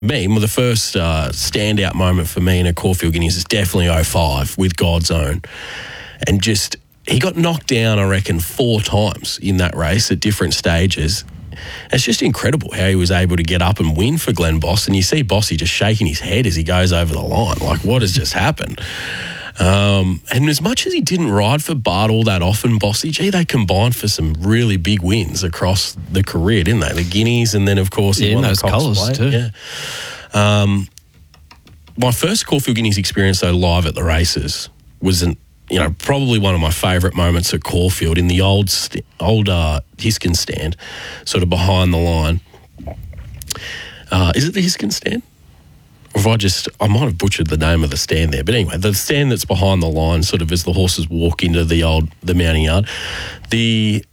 the first standout moment for me in a Caulfield Guineas is definitely 05 with God's Own. And just, he got knocked down, I reckon, 4 times in that race at different stages. It's just incredible how he was able to get up and win for Glenn Boss. And you see Bossy just shaking his head as he goes over the line. Like, what has just happened? And as much as he didn't ride for Bart all that often, Bossy, they combined for some really big wins across the career, didn't they? The Guineas, and then, of course, he won those colours too. Yeah. My first Caulfield Guineas experience, though, live at the races was probably one of my favourite moments at Caulfield in the old Hiskin stand, sort of behind the line. Is it the Hiskin stand? Or if I might have butchered the name of the stand there. But anyway, the stand that's behind the line, sort of as the horses walk into the mounting yard. The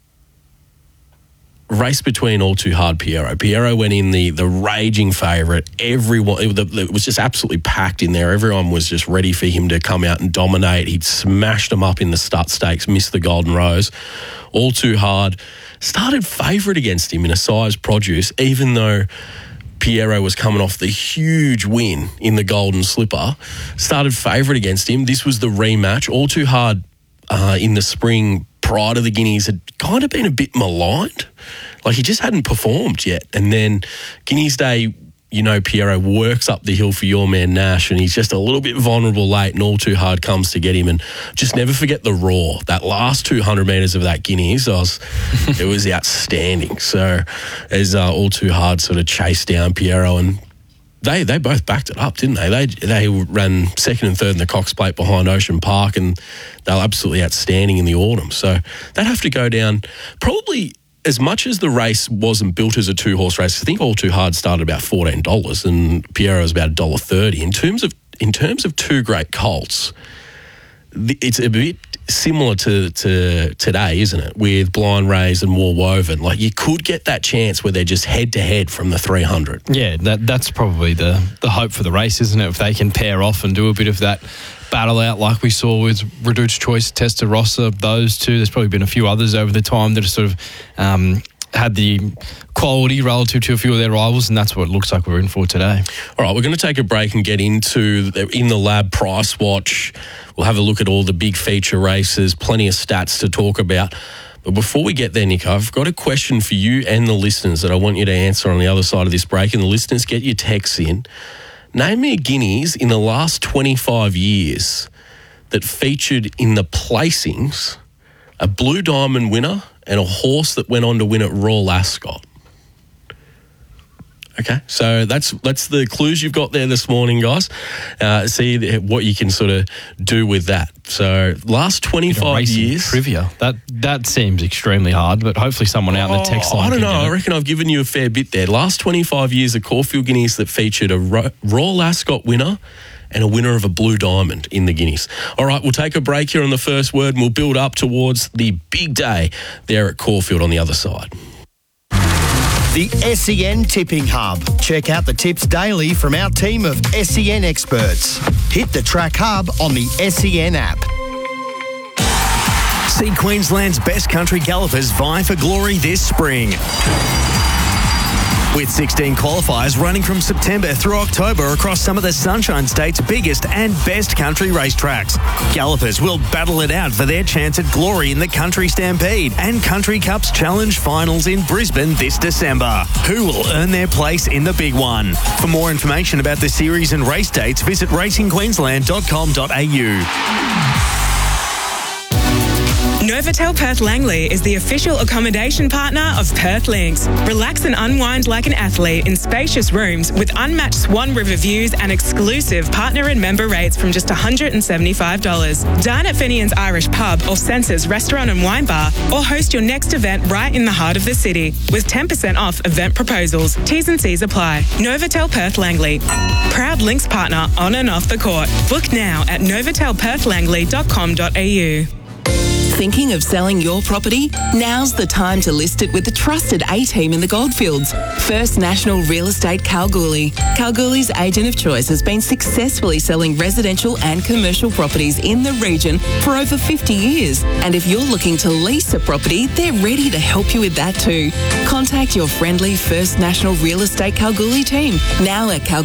race between All Too Hard Pierrot. Pierrot went in the raging favourite. Everyone, it was just absolutely packed in there. Everyone was just ready for him to come out and dominate. He'd smashed them up in the Stut Stakes, missed the Golden Rose. All Too Hard started favourite against him in a size produce, even though Pierrot was coming off the huge win in the Golden Slipper. Started favourite against him. This was the rematch. All Too Hard in the spring prior to the Guineas had kind of been a bit maligned. Like, he just hadn't performed yet. And then Guineas Day, Pierrot works up the hill for your man Nash, and he's just a little bit vulnerable late, and All Too Hard comes to get him. And just never forget the roar. That last 200 metres of that Guineas, it was outstanding. So as All Too Hard sort of chased down Pierrot, and they both backed it up, didn't they? They ran second and third in the Cox Plate behind Ocean Park, and they were absolutely outstanding in the autumn. So they'd have to go down probably. As much as the race wasn't built as a 2-horse race, I think All Too Hard started about $14 and Pierrot was about $1.30. In terms of two great colts, it's a bit similar to today, isn't it? With Blind Rays and War Woven, like, you could get that chance where they're just head to head from the 300. Yeah, that's probably the hope for the race, isn't it? If they can pair off and do a bit of that battle out like we saw with Reduced Choice, Testarossa, those two. There's probably been a few others over the time that have sort of had the quality relative to a few of their rivals, and that's what it looks like we're in for today. All right, we're going to take a break and get into In the Lab Price Watch. We'll have a look at all the big feature races, plenty of stats to talk about. But before we get there, Nico, I've got a question for you and the listeners that I want you to answer on the other side of this break. And the listeners, get your texts in. Name me a Guineas in the last 25 years that featured in the placings a Blue Diamond winner and a horse that went on to win at Royal Ascot. Okay, so that's the clues you've got there this morning, guys. See what you can sort of do with that. So last 25 years. Trivia. That seems extremely hard, but hopefully someone out in the text line. I don't know. I reckon I've given you a fair bit there. Last 25 years of Caulfield Guineas that featured a Royal Ascot winner and a winner of a Blue Diamond in the Guineas. All right, we'll take a break here on the first word and we'll build up towards the big day there at Caulfield on the other side. The SEN Tipping Hub. Check out the tips daily from our team of SEN experts. Hit the Track Hub on the SEN app. See Queensland's best country gallopers vie for glory this spring. With 16 qualifiers running from September through October across some of the Sunshine State's biggest and best country racetracks. Gallopers will battle it out for their chance at glory in the Country Stampede and Country Cups Challenge Finals in Brisbane this December. Who will earn their place in the big one? For more information about the series and race dates, visit racingqueensland.com.au. Novotel Perth Langley is the official accommodation partner of Perth Links. Relax and unwind like an athlete in spacious rooms with unmatched Swan River views and exclusive partner and member rates from just $175. Dine at Fenian's Irish Pub or Senses Restaurant and Wine Bar, or host your next event right in the heart of the city with 10% off event proposals. T's and C's apply. Novotel Perth Langley, proud Links partner on and off the court. Book now at novotelperthlangley.com.au. Thinking of selling your property? Now's the time to list it with the trusted A-team in the Goldfields. First National Real Estate Kalgoorlie. Kalgoorlie's agent of choice has been successfully selling residential and commercial properties in the region for over 50 years. And if you're looking to lease a property, they're ready to help you with that too. Contact your friendly First National Real Estate Kalgoorlie team, now at Kalgoorlie